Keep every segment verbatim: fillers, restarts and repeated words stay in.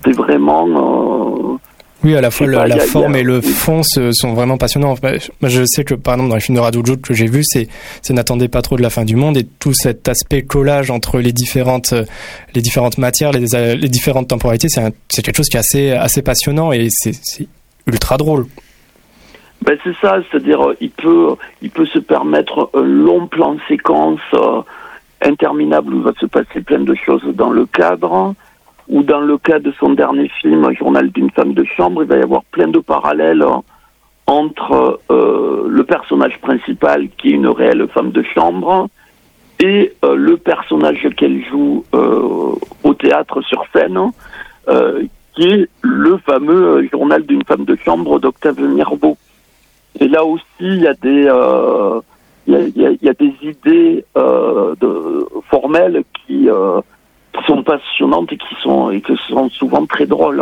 c'est vraiment... Euh, oui, à la fois le, pas, la y a, forme y a, et le oui. fond se, sont vraiment passionnants. Moi, je sais que, par exemple, dans les films de Radoujou que j'ai vus, c'est, c'est N'attendez pas trop de la fin du monde, et tout cet aspect collage entre les différentes, les différentes matières, les, les différentes temporalités, c'est, un, c'est quelque chose qui est assez, assez passionnant, et c'est, c'est ultra drôle. Ben c'est ça, c'est-à-dire il peut, il peut se permettre un long plan séquence euh, interminable où il va se passer plein de choses dans le cadre, ou dans le cas de son dernier film, Journal d'une femme de chambre, il va y avoir plein de parallèles euh, entre euh, le personnage principal, qui est une réelle femme de chambre, et euh, le personnage qu'elle joue euh, au théâtre sur scène, euh, qui est le fameux Journal d'une femme de chambre d'Octave Mirbeau. Et là aussi, il y a des, euh, il y a, il y a, il y a des idées euh, de, formelles qui, euh, qui sont passionnantes et qui sont et qui sont souvent très drôles.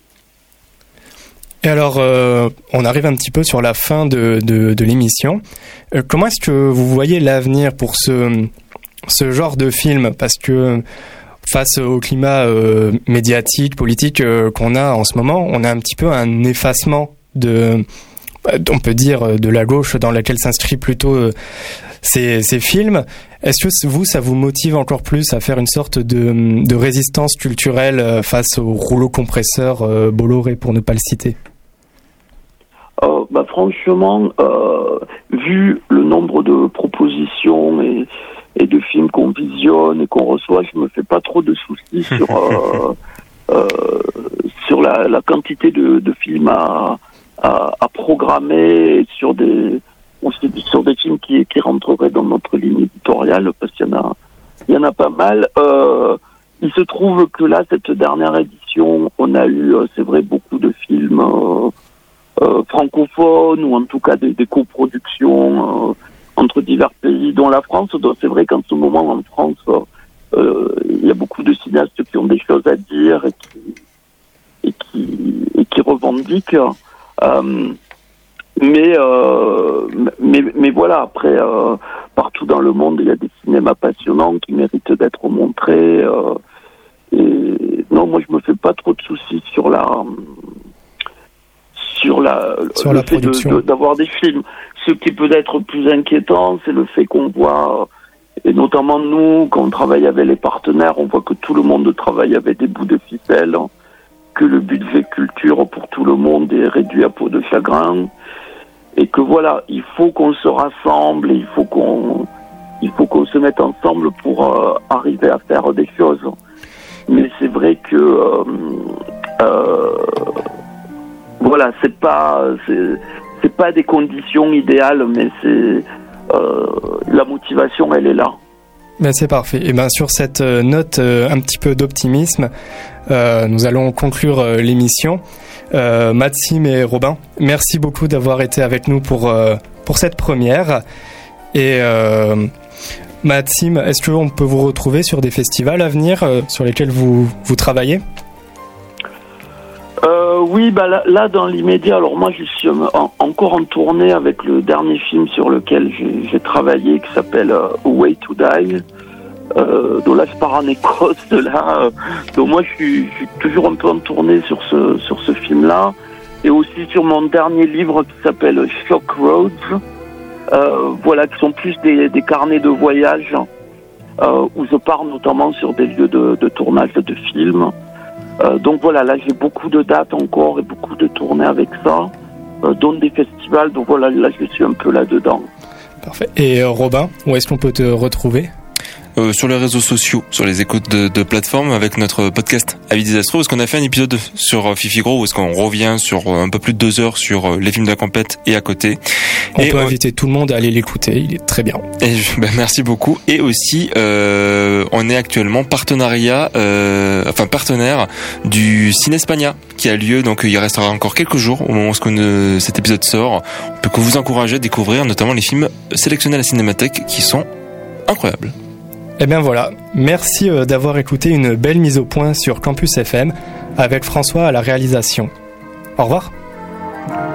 Et alors, euh, on arrive un petit peu sur la fin de, de, de l'émission. Euh, comment est-ce que vous voyez l'avenir pour ce, ce genre de film ? Parce que face au climat euh, médiatique, politique euh, qu'on a en ce moment, on a un petit peu un effacement de... on peut dire, de la gauche dans laquelle s'inscrivent plutôt euh, ces, ces films. Est-ce que vous, ça vous motive encore plus à faire une sorte de, de résistance culturelle euh, face au rouleau compresseur euh, Bolloré, pour ne pas le citer ? euh, bah, Franchement, euh, vu le nombre de propositions et, et de films qu'on visionne et qu'on reçoit, je me fais pas trop de soucis sur, euh, euh, sur la, la quantité de, de films à... À, à programmer sur des sur des films qui, qui rentreraient dans notre ligne éditoriale, parce qu'il y en a il y en a pas mal. Euh, il se trouve que là, cette dernière édition, on a eu, c'est vrai, beaucoup de films euh, euh, francophones, ou en tout cas des, des coproductions euh, entre divers pays, dont la France. Donc c'est vrai qu'en ce moment, en France, euh, il y a beaucoup de cinéastes qui ont des choses à dire et qui et qui, et qui revendiquent. Euh, mais, euh, mais mais voilà, après euh, partout dans le monde il y a des cinémas passionnants qui méritent d'être montrés, euh, et non, moi je me fais pas trop de soucis sur la sur la sur le la fait production de, de, d'avoir des films. Ce qui peut être plus inquiétant, c'est le fait qu'on voit, et notamment nous, quand on travaille avec les partenaires, on voit que tout le monde travaille avec des bouts de ficelle, hein, que le budget culture pour tout le monde est réduit à peau de chagrin, et que voilà, il faut qu'on se rassemble, et il faut qu'on, il faut qu'on se mette ensemble pour euh, arriver à faire des choses. Mais c'est vrai que euh, euh, voilà, c'est pas, c'est, c'est pas des conditions idéales, mais c'est euh, la motivation, elle est là. Ben c'est parfait. Et ben sur cette note euh, un petit peu d'optimisme, euh, nous allons conclure euh, l'émission. Euh, Maxime et Robin, merci beaucoup d'avoir été avec nous pour euh, pour cette première. Et euh, Maxime, est-ce qu'on peut vous retrouver sur des festivals à venir euh, sur lesquels vous vous travaillez ? Euh, oui, bah là, là dans l'immédiat, alors moi je suis en, encore en tournée avec le dernier film sur lequel j'ai, j'ai travaillé, qui s'appelle euh, A Way to Die. Euh, donc là je pars en Écosse, là. Euh, donc moi je suis, je suis toujours un peu en tournée sur ce sur ce film-là, et aussi sur mon dernier livre qui s'appelle Shock Roads. Euh, voilà, qui sont plus des, des carnets de voyage, euh, où je pars notamment sur des lieux de, de tournage de films. Euh, donc voilà, là j'ai beaucoup de dates encore et beaucoup de tournées avec ça, euh, dont des festivals. Donc voilà, là je suis un peu là-dedans. Parfait. Et euh, Robin, où est-ce qu'on peut te retrouver ? Euh, sur les réseaux sociaux, sur les écoutes de, de plateformes, avec notre podcast Avis Désastreux, parce qu'on a fait un épisode sur euh, Fifi Gros, où est-ce qu'on revient sur euh, un peu plus de deux heures sur euh, les films de la compète et à côté. On et peut on... inviter tout le monde à aller l'écouter, il est très bien. Et ben, merci beaucoup. Et aussi, euh, on est actuellement partenariat, euh, enfin partenaire du Cinespania, qui a lieu, donc il restera encore quelques jours au moment où ce qu'on, euh, cet épisode sort. On peut que vous encourager à découvrir notamment les films sélectionnés à la Cinémathèque, qui sont incroyables. Eh bien voilà, merci d'avoir écouté une belle mise au point sur Campus F M avec François à la réalisation. Au revoir.